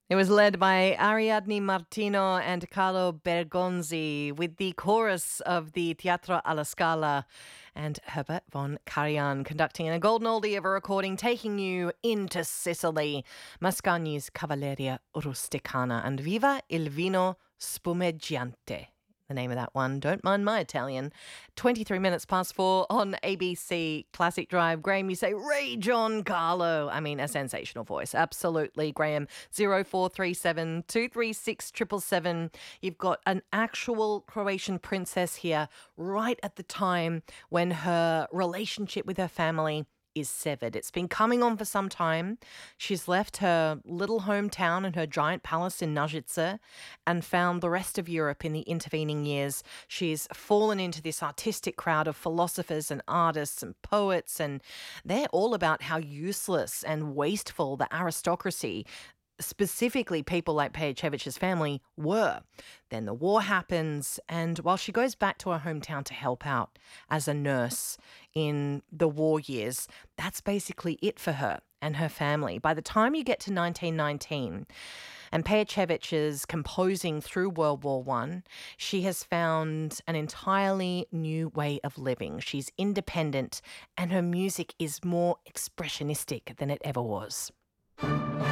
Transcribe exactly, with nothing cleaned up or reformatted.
It was led by Ariadne Martino and Carlo Bergonzi with the chorus of the Teatro alla Scala and Herbert von Karajan conducting a golden oldie of a recording taking you into Sicily. Mascagni's Cavalleria Rusticana and Viva il vino spumeggiante. The name of that one. Don't mind my Italian. twenty-three minutes past four on A B C Classic Drive. Graham, you say Ray John Carlo. I mean, a sensational voice. Absolutely, Graham. zero four three seven two three six seven seven seven. You've got an actual Croatian princess here right at the time when her relationship with her family is severed. It's been coming on for some time. She's left her little hometown and her giant palace in Nožice and found the rest of Europe in the intervening years. She's fallen into this artistic crowd of philosophers and artists and poets, and they're all about how useless and wasteful the aristocracy, specifically people like Pejacevich's family, were. Then the war happens, and while she goes back to her hometown to help out as a nurse in the war years, that's basically it for her and her family. By the time you get to nineteen nineteen, and Pejacevich is composing through World War One, she has found an entirely new way of living. She's independent, and her music is more expressionistic than it ever was.